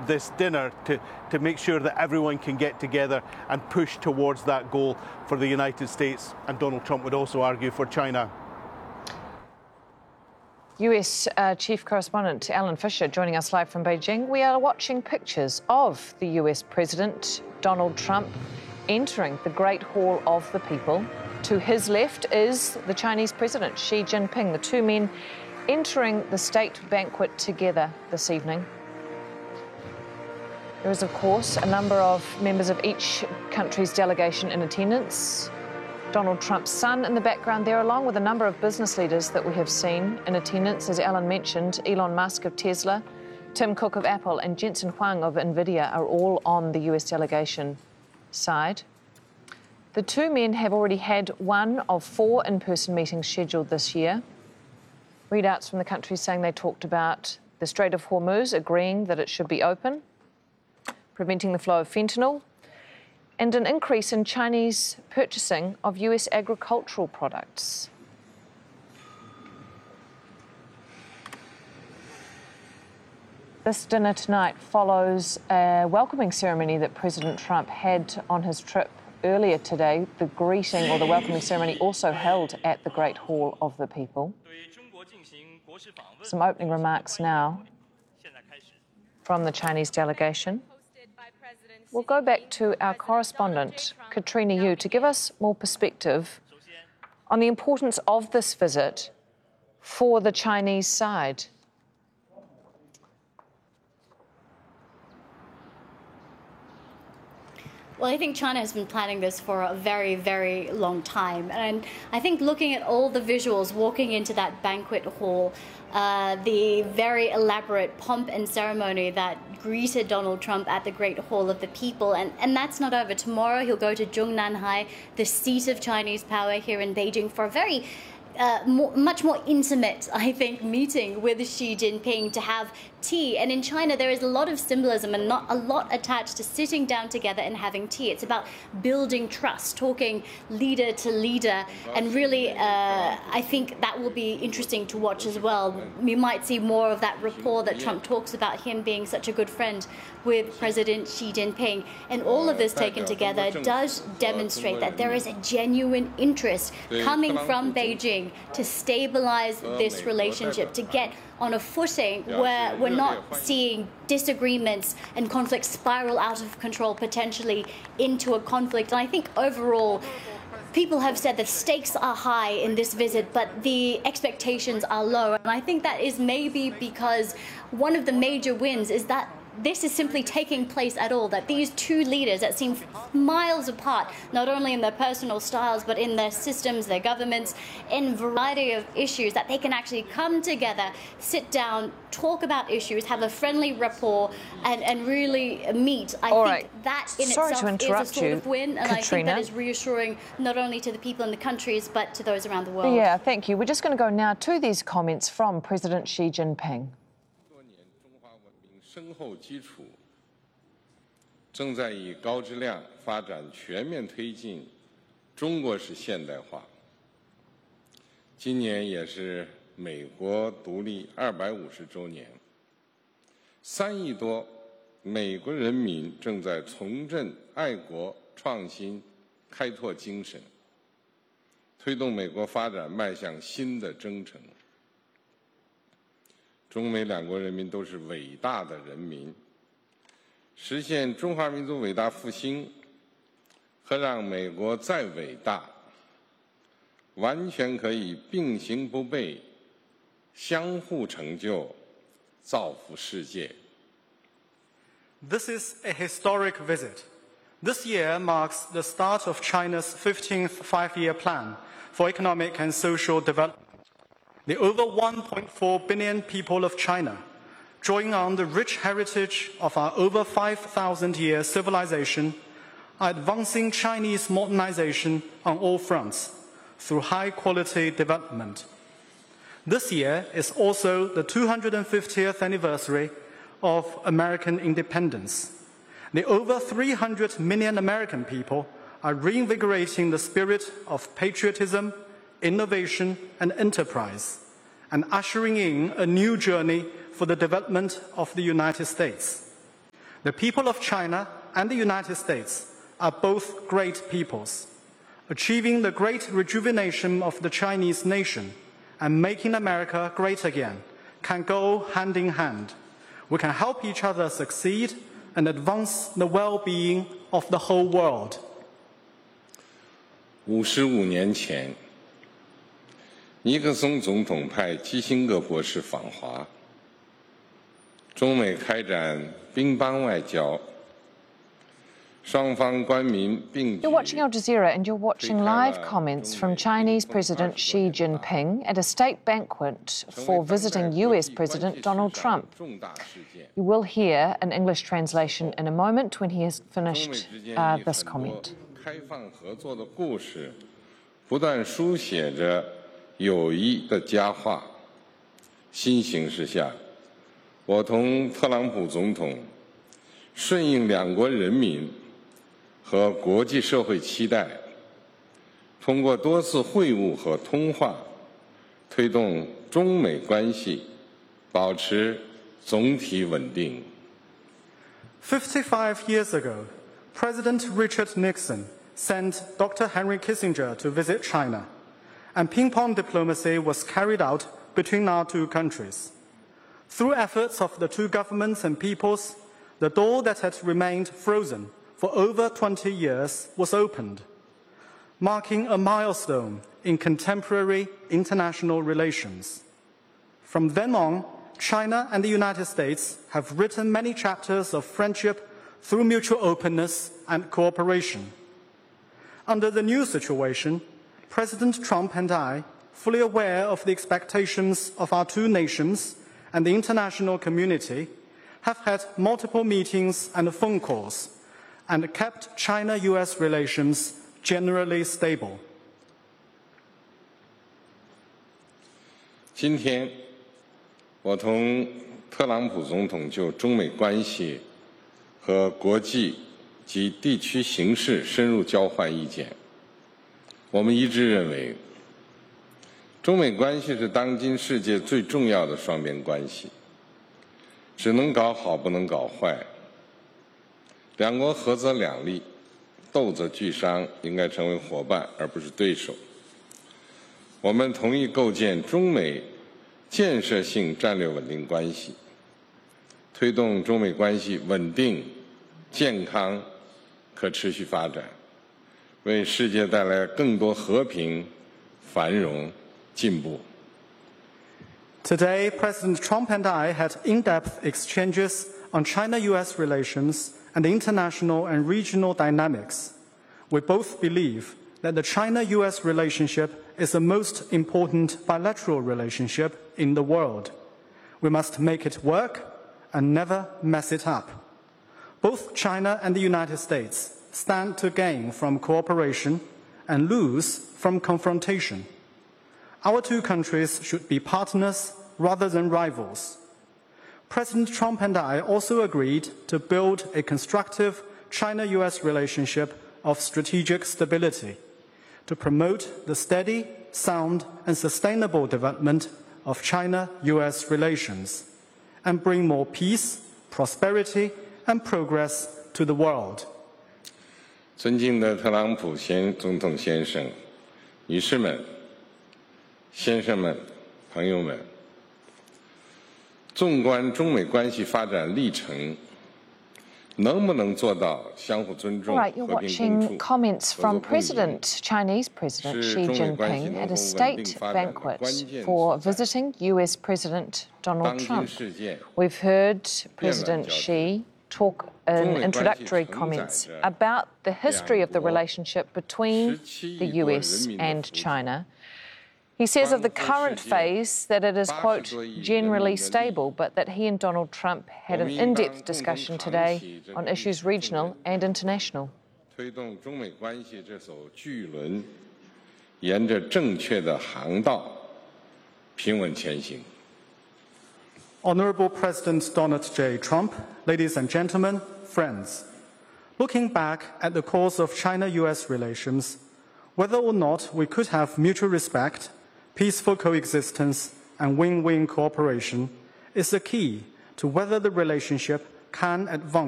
this dinner to make sure that everyone can get together and push towards that goal for the United States, and Donald Trump would also argue for China. US Chief Correspondent Alan Fisher joining us live from Beijing. We are watching pictures of the US President Donald Trump entering the Great Hall of the People. To his left is the Chinese President Xi Jinping, the two men entering the state banquet together this evening. There is, of course, a number of members of each country's delegation in attendance. Donald Trump's son in the background there, along with a number of business leaders that we have seen in attendance. As Alan mentioned, Elon Musk of Tesla, Tim Cook of Apple and Jensen Huang of NVIDIA are all on the US delegation side. The two men have already had one of 4 in-person meetings scheduled this year. Readouts from the countries saying they talked about the Strait of Hormuz, agreeing that it should be open, preventing the flow of fentanyl, and an increase in Chinese purchasing of US agricultural products. This dinner tonight follows a welcoming ceremony that President Trump had on his trip earlier today. The greeting or the welcoming ceremony also held at the Great Hall of the People. Some opening remarks now from the Chinese delegation. We'll go back to our correspondent, Katrina Yu, to give us more perspective on the importance of this visit for the Chinese side. Well, I think China has been planning this for a very, very long time. And I think looking at all the visuals walking into that banquet hall, the very elaborate pomp and ceremony that greeted Donald Trump at the Great Hall of the People. And that's not over. Tomorrow he'll go to Zhongnanhai, the seat of Chinese power here in Beijing, for a very much more intimate, I think, meeting with Xi Jinping to have tea. And in China, there is a lot of symbolism and not a lot attached to sitting down together and having tea. It's about building trust, talking leader to leader. And really, I think that will be interesting to watch as well. We might see more of that rapport that Trump talks about, him being such a good friend with President Xi Jinping. And all of this taken together does demonstrate that there is a genuine interest coming from Beijing to stabilize this relationship, to get on a footing where we're not seeing disagreements and conflicts spiral out of control, potentially into a conflict. And I think overall, people have said the stakes are high in this visit, but the expectations are low. And I think that is maybe because one of the major wins is that this is simply taking place at all, that these two leaders that seem miles apart, not only in their personal styles, but in their systems, their governments, in a variety of issues, that they can actually come together, sit down, talk about issues, have a friendly rapport, and really meet. I think that in itself is a sort of win, and I think that is reassuring not only to the people in the countries, but to those around the world. Yeah, thank you. We're just going to go now to these comments from President Xi Jinping. 深厚基础，正在以高质量发展全面推进中国式现代化。今年也是美国独立250周年，3亿多美国人民正在重振爱国、创新、开拓精神，推动美国发展迈向新的征程。 中美两国人民都是伟大的人民，实现中华民族伟大复兴和让美国再伟大，完全可以并行不悖，相互成就，造福世界。 This is a historic visit. This year marks the start of China's 15th five-year plan for economic and social development. The over 1.4 billion people of China, drawing on the rich heritage of our over 5,000-year civilization, are advancing Chinese modernization on all fronts through high-quality development. This year is also the 250th anniversary of American independence. The over 300 million American people are reinvigorating the spirit of patriotism, innovation and enterprise, and ushering in a new journey for the development of the United States. The people of China and the United States are both great peoples. Achieving the great rejuvenation of the Chinese nation and making America great again can go hand in hand. We can help each other succeed and advance the well-being of the whole world. 55年前，尼克松总统派基辛格博士访华，中美开展乒乓外交。 You're watching Al Jazeera and you're watching live comments from Chinese President Xi Jinping at a state banquet for visiting US President Donald Trump. You will hear an English translation in a moment when he has finished this comment. 开放合作的故事，不断书写着友谊的佳话。新形势下，我同特朗普总统顺应两国人民 和国际社会期待，通过多次会晤和通话，推动中美关系保持总体稳定。 55 years ago, President Richard Nixon sent Dr. Henry Kissinger to visit China, and ping-pong diplomacy was carried out between our two countries. Through efforts of the two governments and peoples, the door that had remained frozen for over 20 years was opened, marking a milestone in contemporary international relations. From then on, China and the United States have written many chapters of friendship through mutual openness and cooperation. Under the new situation, President Trump and I, fully aware of the expectations of our two nations and the international community, have had multiple meetings and phone calls and kept China-US relations generally stable. 今天，我同特朗普总统就中美关系和国际及地区形势深入交换意见。我们一致认为，中美关系是当今世界最重要的双边关系，只能搞好，不能搞坏。 两国合则两利，斗则俱伤，应该成为伙伴而不是对手。我们同意构建中美建设性战略稳定关系，推动中美关系稳定、健康、可持续发展，为世界带来更多和平、繁荣、进步。 Today, President Trump and I had in-depth exchanges on China-US relations and international and regional dynamics. We both believe that the China-US relationship is the most important bilateral relationship in the world. We must make it work and never mess it up. Both China and the United States stand to gain from cooperation and lose from confrontation. Our two countries should be partners rather than rivals. President Trump and I also agreed to build a constructive China-US relationship of strategic stability to promote the steady, sound, and sustainable development of China-US relations and bring more peace, prosperity, and progress to the world. 尊敬的特朗普总统先生、女士们、先生们、朋友们。 纵观中美关系发展历程，能不能做到相互尊重、 Right, you're 和平共 watching 处、 comments 合作 from 共赢 Chinese President Xi Jinping at a state banquet for visiting US President Donald Trump. We've heard President Xi talk in introductory comments about the history of the relationship between the US and China. He says of the current phase that it is, quote, generally stable, but that he and Donald Trump had an in-depth discussion today on issues regional and international. 推动中美关系这艘巨轮沿着正确的航道平稳前行。 Honorable President Donald J. Trump, ladies and gentlemen, friends, looking back at the course of China-US relations, whether or not we could have mutual respect, peaceful coexistence, and win-win cooperation is the key to whether the relationship can advance